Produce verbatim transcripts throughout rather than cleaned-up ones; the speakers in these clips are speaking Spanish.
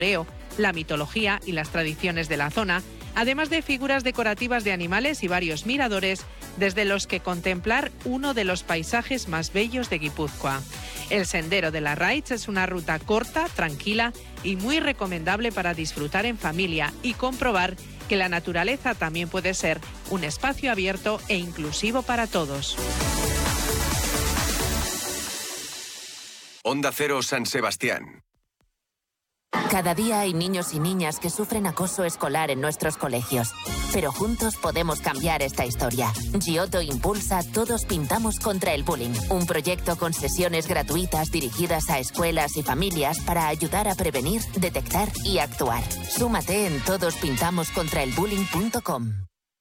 la mitología y las tradiciones de la zona, además de figuras decorativas de animales y varios miradores desde los que contemplar uno de los paisajes más bellos de Guipúzcoa. El Sendero de Larraitz es una ruta corta, tranquila y muy recomendable para disfrutar en familia y comprobar que la naturaleza también puede ser un espacio abierto e inclusivo para todos. Onda Cero San Sebastián. Cada día hay niños y niñas que sufren acoso escolar en nuestros colegios. Pero juntos podemos cambiar esta historia. Giotto impulsa Todos Pintamos contra el Bullying, un proyecto con sesiones gratuitas dirigidas a escuelas y familias para ayudar a prevenir, detectar y actuar. Súmate en todos pintamos contra el bullying punto com.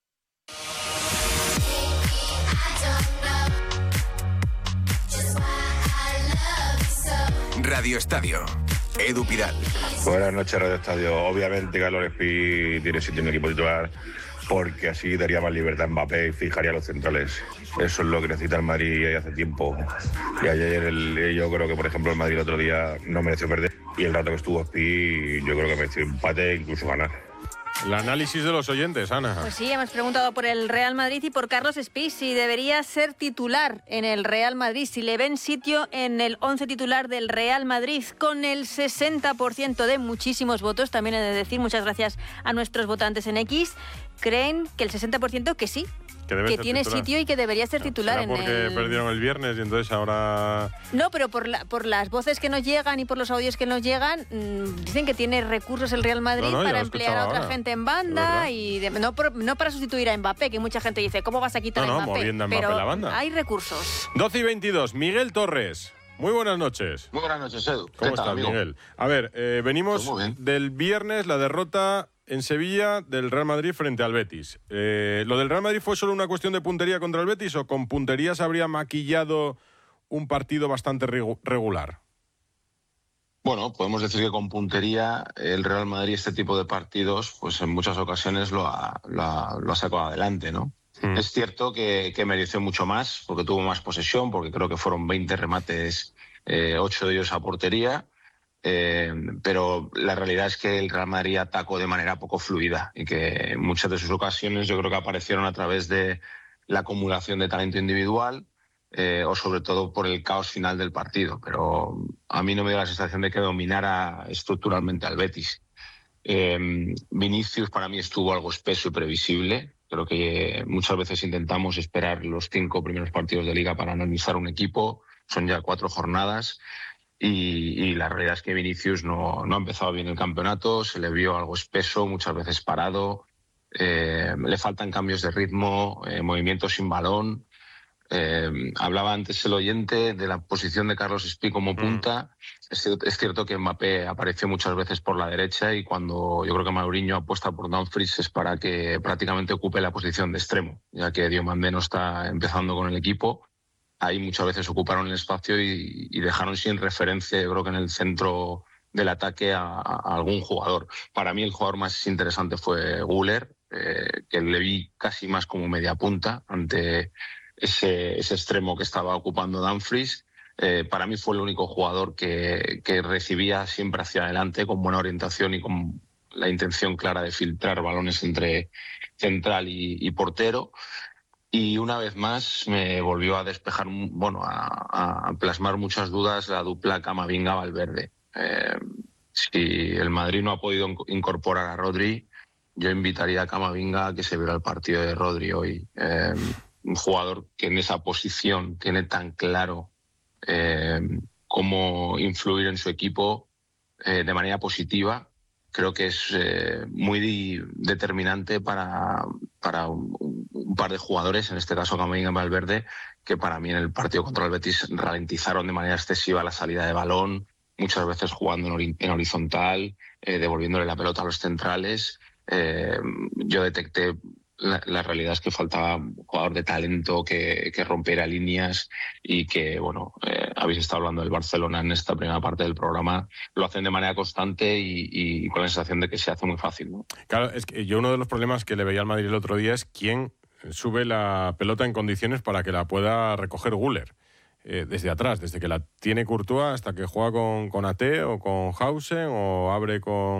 Radio Estadio. Edu Pidal. Buenas noches, Radio Estadio. Obviamente Carlos Espí tiene sitio en el equipo titular porque así daría más libertad a Mbappé y fijaría a los centrales. Eso es lo que necesita el Madrid hace tiempo. Y ayer el, yo creo que, por ejemplo, el Madrid el otro día no mereció perder. Y el rato que estuvo Espí, yo creo que mereció empate e incluso ganar. El análisis de los oyentes, Ana. Pues sí, hemos preguntado por el Real Madrid y por Carlos Espí, si debería ser titular en el Real Madrid, si le ven sitio en el once titular del Real Madrid, con el sesenta por ciento de muchísimos votos. También he de decir, muchas gracias a nuestros votantes en X, creen que el sesenta por ciento que sí, que, que tiene titular. Sitio y que debería ser titular. ¿Será en porque el... perdieron el viernes y entonces ahora...? No, pero por, la, por las voces que nos llegan y por los audios que nos llegan, mmm, dicen que tiene recursos el Real Madrid no, no, para emplear a otra ahora. gente en banda y de, no, por, no para sustituir a Mbappé, que mucha gente dice, ¿cómo vas a quitar no, a no, Mbappé? Moviendo a Mbappé pero la banda. Hay recursos. doce y veintidós, Miguel Torres. Muy buenas noches. Muy buenas noches, Edu. ¿Cómo estás, Miguel? A ver, eh, venimos pues del viernes, la derrota en Sevilla del Real Madrid frente al Betis. Eh, ¿Lo del Real Madrid fue solo una cuestión de puntería contra el Betis o con puntería se habría maquillado un partido bastante regular? Bueno, podemos decir que con puntería el Real Madrid este tipo de partidos pues en muchas ocasiones lo ha, lo ha, lo ha sacado adelante, ¿no? Mm. Es cierto que, que mereció mucho más porque tuvo más posesión, porque creo que fueron veinte remates, eh, ocho de ellos a portería. Eh, pero la realidad es que el Real Madrid atacó de manera poco fluida y que en muchas de sus ocasiones yo creo que aparecieron a través de la acumulación de talento individual eh, o sobre todo por el caos final del partido. Pero a mí no me dio la sensación de que dominara estructuralmente al Betis. Eh, Vinicius para mí estuvo algo espeso y previsible. Creo que muchas veces intentamos esperar los cinco primeros partidos de Liga para analizar un equipo. Son ya cuatro jornadas. Y, y la realidad es que Vinicius no, no ha empezado bien el campeonato, se le vio algo espeso, muchas veces parado, eh, le faltan cambios de ritmo, eh, movimientos sin balón. Eh, hablaba antes el oyente de la posición de Carlos Espí como punta. Mm. Es, es cierto que Mbappé apareció muchas veces por la derecha y cuando yo creo que Mourinho apuesta por Dumfries es para que prácticamente ocupe la posición de extremo, ya que Diomandé no está empezando con el equipo. Ahí muchas veces ocuparon el espacio y, y dejaron sin referencia, yo creo que en el centro del ataque, a, a algún jugador. Para mí el jugador más interesante fue Güler, eh, que le vi casi más como media punta ante ese, ese extremo que estaba ocupando Dumfries. Eh, para mí fue el único jugador que, que recibía siempre hacia adelante, con buena orientación y con la intención clara de filtrar balones entre central y, y portero. Y una vez más me volvió a despejar, bueno, a, a plasmar muchas dudas la dupla Camavinga-Valverde. Eh, si el Madrid no ha podido incorporar a Rodri, yo invitaría a Camavinga a que se viera el partido de Rodri hoy. Eh, un jugador que en esa posición tiene tan claro eh, cómo influir en su equipo eh, de manera positiva. Creo que es eh, muy determinante para, para un, un par de jugadores, en este caso Camavinga y Valverde, que para mí en el partido contra el Betis ralentizaron de manera excesiva la salida de balón, muchas veces jugando en, ori- en horizontal, eh, devolviéndole la pelota a los centrales. Eh, yo detecté, la, la realidad es que faltaba un jugador de talento que, que rompiera líneas y que, bueno, eh, habéis estado hablando del Barcelona en esta primera parte del programa, lo hacen de manera constante y, y con la sensación de que se hace muy fácil, ¿no? Claro, es que yo uno de los problemas que le veía al Madrid el otro día es quién sube la pelota en condiciones para que la pueda recoger Güler. eh, desde atrás, desde que la tiene Courtois hasta que juega con, con Ate o con Hausen o abre con